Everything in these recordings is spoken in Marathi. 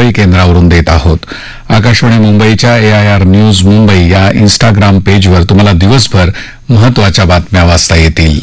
मुंबई केंद्रावरून देत आहोत. आकाशवाणी मुंबईच्या AIR न्यूज मुंबई या इंस्टाग्राम पेजवर तुम्हाला दिवसभर महत्वाच्या बातम्या वाचता येतील.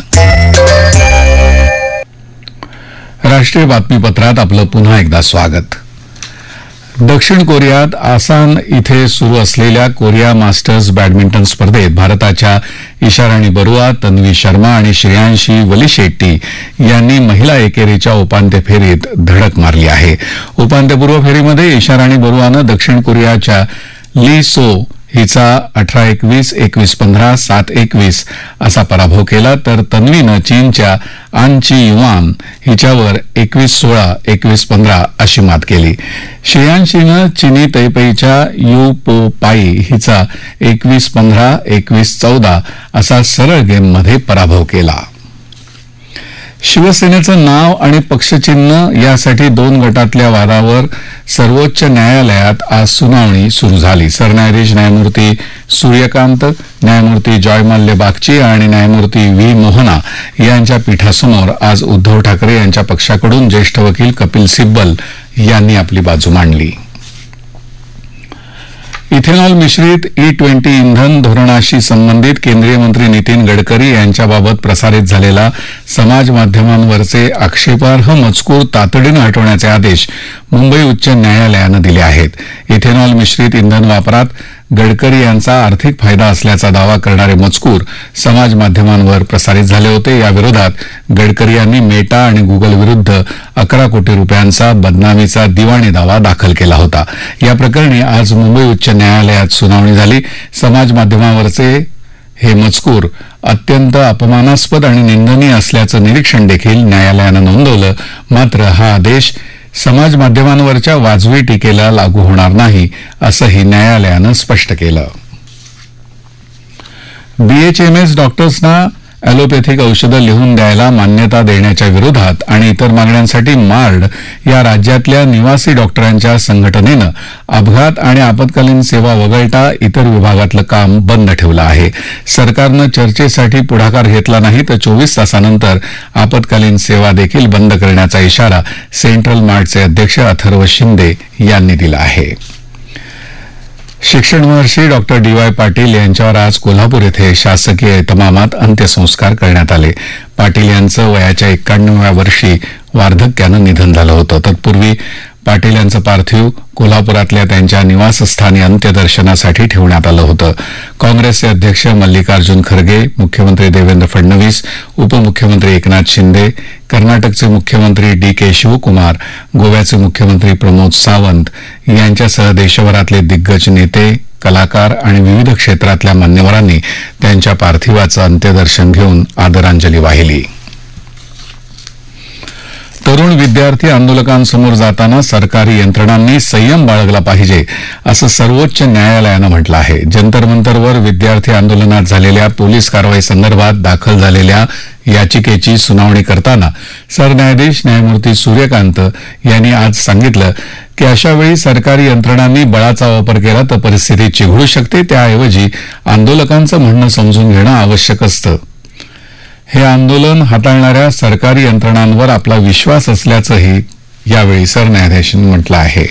राष्ट्रीय बातमीपत्रात आपलं पुन्हा एकदा स्वागत. दक्षिण कोरियात आसान इथे सुरू असलेल्या कोरिया मास्टर्स बॅडमिंटन स्पर्धेत भारताच्या ईशाराणी बरुआ, तन्वी शर्मा आणि श्रेयांशी वलीशेट्टी यांनी महिला एकेरीच्या उपांत्य फेरीत धडक मारली आहे. उपांत्यपूर्व फेरीमध्ये ईशाराणी बरुआनं दक्षिण कोरियाच्या ली सो हिचा 18-21, 21-15, 7-21 असा पराभव केला, तर तन्वीनं चीनच्या आन ची युआन हिच्यावर 21-16, 21-15 अशी मात केली. श्रेयांशीनं चीनी तैपेईच्या यू पो पाई हिचा 21-15, 21-14 असा सरळ गेममध्ये पराभव केला. शिवसेनेचं नाव आणि पक्षचिन्ह यासाठी 2 गटातल्या वादावर सर्वोच्च न्यायालयात आज सुनावणी सुरू झाली. सरन्यायाधीश न्यायमूर्ती सूर्यकांत, न्यायमूर्ती जॉयमल्य बागची आणि न्यायमूर्ती व्ही मोहना यांच्या पीठासमोर आज उद्धव ठाकरे यांच्या पक्षाकडून ज्येष्ठ वकील कपिल सिब्बल यांनी आपली बाजू मांडली. इथेनॉल मिश्रित E20 इंधन धोरणाशी संबंधित केंद्रीय मंत्री नितीन गडकरी यांच्याबाबत प्रसारित झालेला समाज माध्यमांवरचे आक्षेपार्ह मजकूर तातडीनं हटवण्याचे आदेश मुंबई उच्च न्यायालयानं दिले आहेत. इथेनॉल मिश्रित इंधन वापरात गडकरी यांचा आर्थिक फायदा असल्याचा दावा करणारे मजकूर समाज माध्यमांवर प्रसारित झाले होते. याविरोधात गडकरी यांनी मेटा आणि गुगल विरुद्ध 11 कोटी रुपयांचा बदनामीचा दिवाणी दावा दाखल केला होता. या प्रकरणी आज मुंबई उच्च न्यायालयात सुनावणी झाली. समाज माध्यमावरचे हे मजकूर अत्यंत अपमानास्पद आणि निंदनीय असल्याचं निरीक्षण देखील न्यायालयानं नोंदवलं. मात्र हा आदेश समाज माध्यमांवरच्या वाजवी टीकेला लागू होणार नाही असंही न्यायालयानं स्पष्ट केलं. BHMS डॉक्टर्सना ॲलोपॅथिक औषधं लिहून द्यायला मान्यता देण्याच्या विरोधात आणि इतर मागण्यांसाठी मार्ड या राज्यातल्या निवासी डॉक्टरांच्या संघटनेनं अपघात आणि आपत्कालीन सेवा वगळता इतर विभागातलं काम बंद ठेवलं आहे. सरकारनं चर्चेसाठी पुढाकार घेतला नाही तर 24 तासानंतर आपत्कालीन सेवा देखील बंद करण्याचा इशारा सेंट्रल मार्टचे अध्यक्ष अथर्व शिंदे यांनी दिला आहे. शिक्षण महर्षी डॉक्टर DY पाटील यांच्यावर आज कोल्हापूर येथे शासकीय इतमामात अंत्यसंस्कार करण्यात आले. पाटील यांचं वयाच्या 91व्या वर्षी वार्धक्यानं निधन झालं होतं. तत्पूर्वी पाटील यांचं पार्थिव कोल्हापुरातल्या त्यांच्या निवासस्थानी अंत्यदर्शनासाठी ठेवण्यात आलं होतं. काँग्रेसचे अध्यक्ष मल्लिकार्जुन खरगे, मुख्यमंत्री देवेंद्र फडणवीस, उपमुख्यमंत्री एकनाथ शिंदे, कर्नाटकचे मुख्यमंत्री DK शिवकुमार, गोव्याचे मुख्यमंत्री प्रमोद सावंत यांच्यासह देशभरातले दिग्गज नेते, कलाकार आणि विविध क्षेत्रातल्या मान्यवरांनी त्यांच्या पार्थिवाचं अंत्यदर्शन घेऊन आदरांजली वाहिली. तरुण विद्यार्थी आंदोलकांसमोर जाताना सरकारी यंत्रणांनी संयम बाळगला पाहिजे असं सर्वोच्च न्यायालयानं म्हटलं आहे. जंतर मंतरवर विद्यार्थी आंदोलनात झालेल्या पोलीस कारवाई संदर्भात दाखल झालेल्या याचिकेची सुनावणी करताना सरन्यायाधीश न्यायमूर्ती सूर्यकांत यांनी आज सांगितलं की अशावेळी सरकारी यंत्रणांनी बळाचा वापर केला तर परिस्थिती चिघळू शकते. त्याऐवजी आंदोलकांचं म्हणणं समजून घेणं आवश्यक असतं. हे आंदोलन हाताळणाऱ्या सरकारी यंत्रणांवर आपला विश्वास असल्याचंही यावेळी सरन्यायाधीशांनी म्हटलं आहे.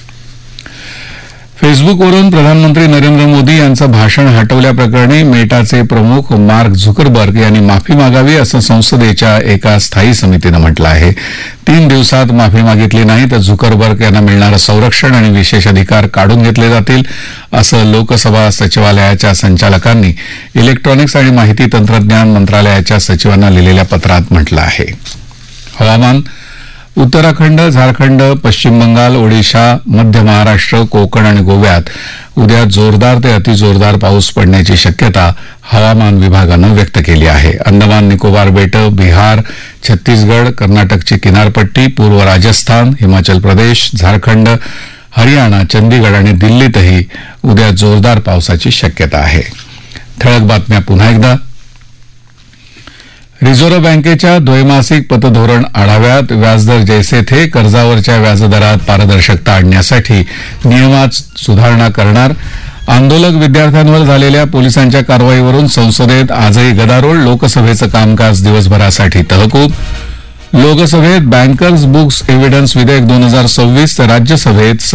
फेसबुकवरून प्रधानमंत्री नरेंद्र मोदी यांचं भाषण हटवल्याप्रकरणी मेटाचे प्रमुख मार्क झुकरबर्ग यांनी माफी मागावी असं संसदेच्या एका स्थायी समितीनं म्हटलं आहे. 3 दिवसात माफी मागितली नाही तर झुकरबर्ग यांना मिळणारं संरक्षण आणि विशेष अधिकार काढून घेतले जातील असं लोकसभा सचिवालयाच्या संचालकांनी इलेक्ट्रॉनिक्स आणि माहिती तंत्रज्ञान मंत्रालयाच्या सचिवांना लिहिलेल्या पत्रात म्हटलं आहे. हवामान. उत्तराखंड, झारखंड, पश्चिम बंगाल, ओडिशा, मध्य महाराष्ट्र, कोकण आणि गोव्यात उद्या जोरदार ते अतिजोरदार पाऊस पडण्याची शक्यता हवामान विभागानं व्यक्त केली आहे. अंदमान निकोबार बेटं, बिहार, छत्तीसगड, कर्नाटकची किनारपट्टी, पूर्व राजस्थान, हिमाचल प्रदेश, झारखंड, हरियाणा, चंदीगड आणि दिल्लीतही उद्या जोरदार पावसाची शक्यता आहे. ठळक बातम्या पुन्हा एकदा. रिझर्व्ह बँकेच्या द्वैमासिक पतधोरण आढाव्यात व्याजदर जैसे थे, कर्जावरच्या व्याजदरात पारदर्शकता आणण्यासाठी नियमात सुधारणा करणार. आंदोलक विद्यार्थ्यांवर झालेल्या पोलिसांच्या कारवाईवरून संसदेत आजही गदारोळ. लोकसभेचं कामकाज दिवसभरासाठी तहकूब. लोकसभेत बँकर्स बुक्स एव्हिडन्स विधेयक 2026 तर राज्यसभेत